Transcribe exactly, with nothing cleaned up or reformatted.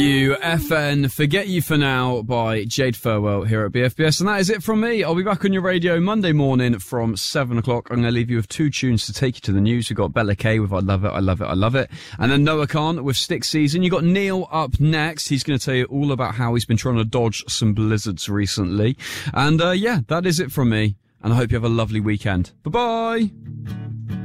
You F N, Forget You For Now by Jade Furwell here at B F B S. And that is it from me. I'll be back on your radio Monday morning from seven o'clock. I'm going to leave you with two tunes to take you to the news. We've got Bella K with I Love It, I Love It, I Love It. And then Noah Khan with Stick Season. You got Neil up next. He's going to tell you all about how he's been trying to dodge some blizzards recently. And uh, yeah, that is it from me. And I hope you have a lovely weekend. Bye-bye.